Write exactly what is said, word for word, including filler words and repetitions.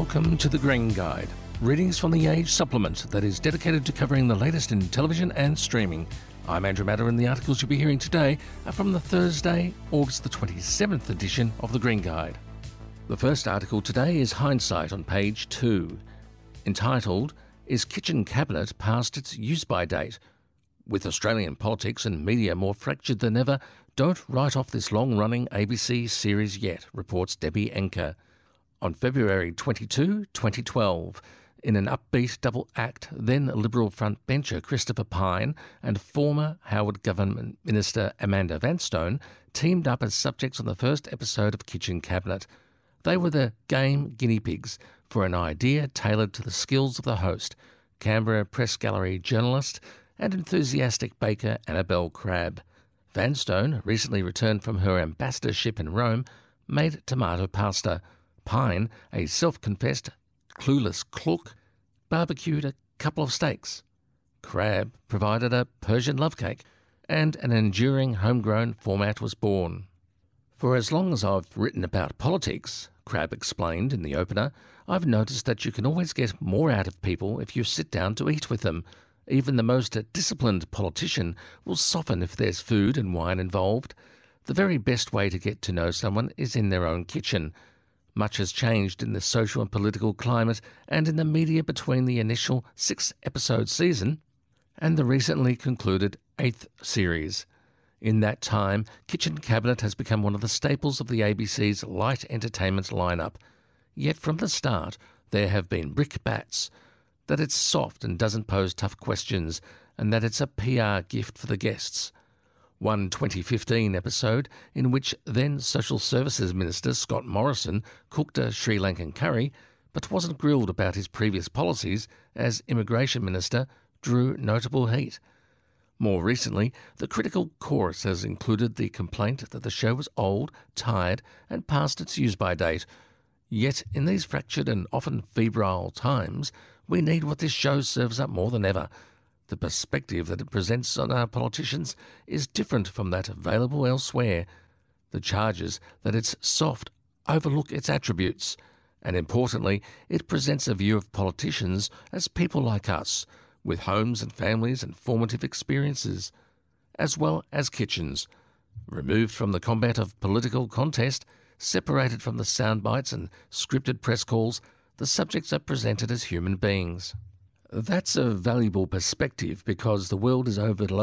Welcome to The Green Guide, readings from The Age supplement that is dedicated to covering the latest in television and streaming. I'm Andrew Matter, and the articles you'll be hearing today are from the Thursday, August the twenty-seventh edition of The Green Guide. The first article today is Hindsight on page two, entitled, Is Kitchen Cabinet Past Its Use-By Date? With Australian politics and media more fractured than ever, don't write off this long-running A B C series yet, reports Debbie Enker. On February twenty-second, twenty twelve, in an upbeat double act, then Liberal frontbencher Christopher Pyne and former Howard Government Minister Amanda Vanstone teamed up as subjects on the first episode of Kitchen Cabinet. They were the game guinea pigs for an idea tailored to the skills of the host, Canberra Press Gallery journalist and enthusiastic baker Annabelle Crabb. Vanstone, recently returned from her ambassadorship in Rome, made tomato pasta. Pyne, a self-confessed clueless clook, barbecued a couple of steaks. Crabb provided a Persian love cake, and an enduring homegrown format was born. For as long as I've written about politics, Crabb explained in the opener, I've noticed that you can always get more out of people if you sit down to eat with them. Even the most disciplined politician will soften if there's food and wine involved. The very best way to get to know someone is in their own kitchen. Much has changed in the social and political climate and in the media between the initial six-episode season and the recently concluded eighth series. In that time, Kitchen Cabinet has become one of the staples of the A B C's light entertainment lineup. Yet from the start, there have been brickbats, that it's soft and doesn't pose tough questions, and that it's a P R gift for the guests. One twenty fifteen episode in which then Social Services Minister Scott Morrison cooked a Sri Lankan curry but wasn't grilled about his previous policies as Immigration Minister drew notable heat. More recently, the critical chorus has included the complaint that the show was old, tired and past its use-by date. Yet in these fractured and often febrile times, we need what this show serves up more than ever. The perspective that it presents on our politicians is different from that available elsewhere. The charges that it's soft overlook its attributes, and importantly, it presents a view of politicians as people like us, with homes and families and formative experiences, as well as kitchens. Removed from the combat of political contest, separated from the sound bites and scripted press calls, the subjects are presented as human beings. That's a valuable perspective because the world is overloaded